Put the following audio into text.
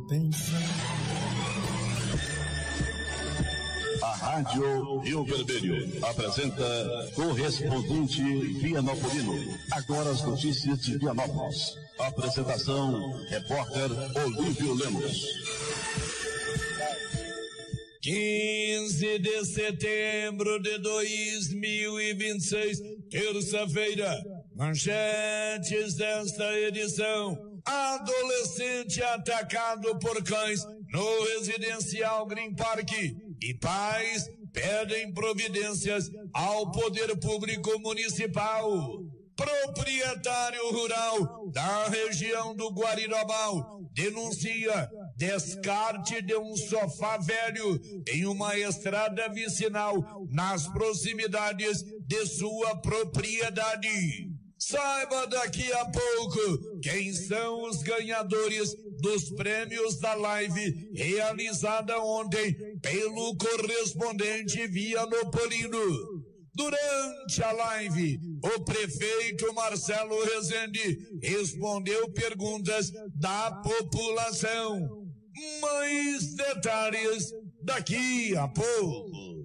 pensando. A Rádio Rio Vermelho apresenta Correspondente Vianopolino. Agora as notícias de Vianópolis. Apresentação, repórter Olívio Lemos. 15 de setembro de 2026, terça-feira. Manchetes desta edição: adolescente atacado por cães no residencial Green Park e pais pedem providências ao poder público municipal. Proprietário rural da região do Guarirobal denuncia descarte de um sofá velho em uma estrada vicinal nas proximidades de sua propriedade. Saiba daqui a pouco quem são os ganhadores dos prêmios da live realizada ontem pelo correspondente vianopolino. Durante a live, o prefeito Marcelo Rezende respondeu perguntas da população. Mais detalhes daqui a pouco.